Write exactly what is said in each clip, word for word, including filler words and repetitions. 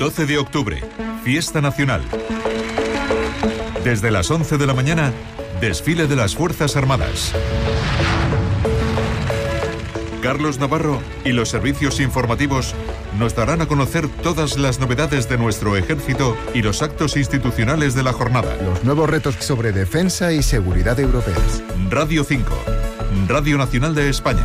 doce de octubre, fiesta nacional. Desde las once de la mañana, desfile de las Fuerzas Armadas. Carlos Navarro y los servicios informativos nos darán a conocer todas las novedades de nuestro ejército y los actos institucionales de la jornada. Los nuevos retos sobre defensa y seguridad europeas. Radio cinco, Radio Nacional de España.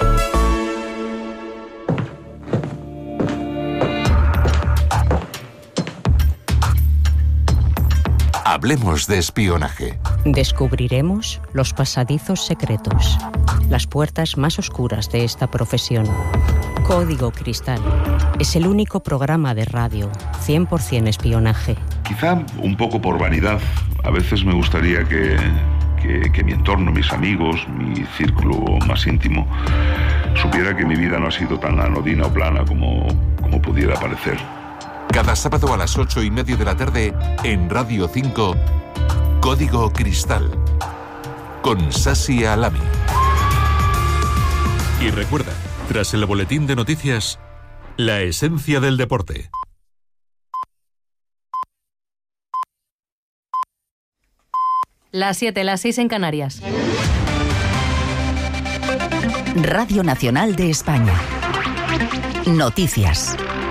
Hablemos de espionaje. Descubriremos los pasadizos secretos, las puertas más oscuras de esta profesión. Código Cristal es el único programa de radio cien por ciento espionaje. Quizá un poco por vanidad, a veces me gustaría que, que, que mi entorno, mis amigos, mi círculo más íntimo, supiera que mi vida no ha sido tan anodina o plana como, como pudiera parecer. Cada sábado a las ocho y media de la tarde en Radio cinco, Código Cristal, con Sasi Alami. Y recuerda, tras el boletín de noticias, la esencia del deporte. Las siete, las seis en Canarias. Radio Nacional de España. Noticias.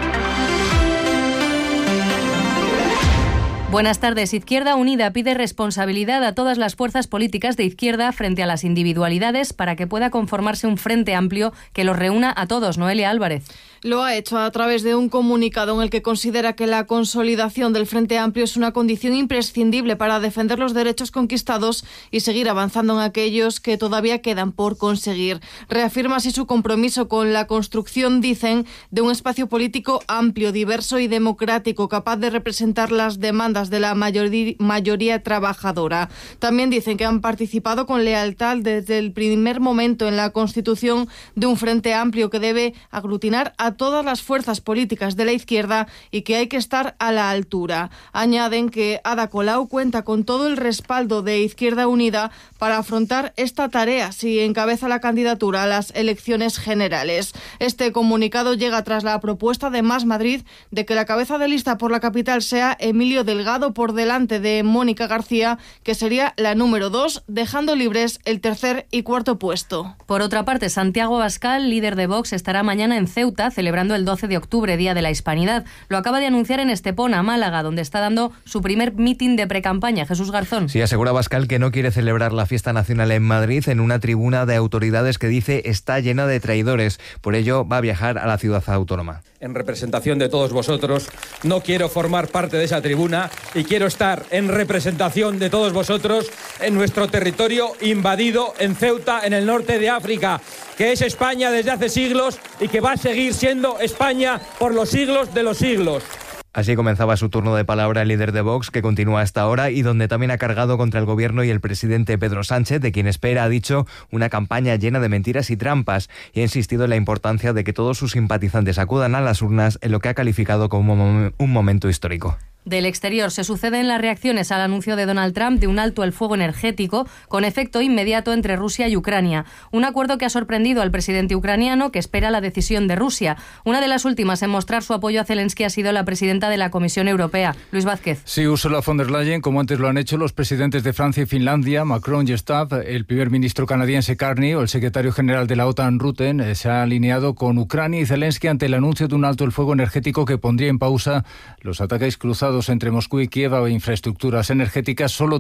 Buenas tardes. Izquierda Unida pide responsabilidad a todas las fuerzas políticas de izquierda frente a las individualidades para que pueda conformarse un frente amplio que los reúna a todos. Noelia Álvarez. Lo ha hecho a través de un comunicado en el que considera que la consolidación del Frente Amplio es una condición imprescindible para defender los derechos conquistados y seguir avanzando en aquellos que todavía quedan por conseguir. Reafirma así su compromiso con la construcción, dicen, de un espacio político amplio, diverso y democrático, capaz de representar las demandas de la mayoría, mayoría trabajadora. También dicen que han participado con lealtad desde el primer momento en la constitución de un Frente Amplio que debe aglutinar a todas las fuerzas políticas de la izquierda y que hay que estar a la altura. Añaden que Ada Colau cuenta con todo el respaldo de Izquierda Unida para afrontar esta tarea si encabeza la candidatura a las elecciones generales. Este comunicado llega tras la propuesta de Más Madrid de que la cabeza de lista por la capital sea Emilio Delgado por delante de Mónica García, que sería la número dos, dejando libres el tercer y cuarto puesto. Por otra parte, Santiago Abascal, líder de Vox, estará mañana en Ceuta celebrando el doce de octubre, Día de la Hispanidad. Lo acaba de anunciar en Estepona, Málaga, donde está dando su primer mitin de precampaña. Jesús Garzón. Sí, asegura Abascal que no quiere celebrar la fiesta nacional en Madrid en una tribuna de autoridades que dice está llena de traidores. Por ello va a viajar a la ciudad autónoma. En representación de todos vosotros, no quiero formar parte de esa tribuna y quiero estar en representación de todos vosotros en nuestro territorio invadido en Ceuta, en el norte de África, que es España desde hace siglos y que va a seguir siendo España por los siglos de los siglos. Así comenzaba su turno de palabra el líder de Vox, que continúa hasta ahora y donde también ha cargado contra el gobierno y el presidente Pedro Sánchez, de quien espera, ha dicho, una campaña llena de mentiras y trampas, y ha insistido en la importancia de que todos sus simpatizantes acudan a las urnas en lo que ha calificado como un momento histórico. Del exterior se suceden las reacciones al anuncio de Donald Trump de un alto el fuego energético con efecto inmediato entre Rusia y Ucrania. Un acuerdo que ha sorprendido al presidente ucraniano, que espera la decisión de Rusia. Una de las últimas en mostrar su apoyo a Zelensky ha sido la presidenta de la Comisión Europea, Luis Vázquez. Sí, Ursula von der Leyen, como antes lo han hecho los presidentes de Francia y Finlandia, Macron y Stubb, el primer ministro canadiense Carney o el secretario general de la OTAN Rutten, eh, se ha alineado con Ucrania y Zelensky ante el anuncio de un alto el fuego energético que pondría en pausa los ataques cruzados entre Moscú y Kiev a infraestructuras energéticas. Solo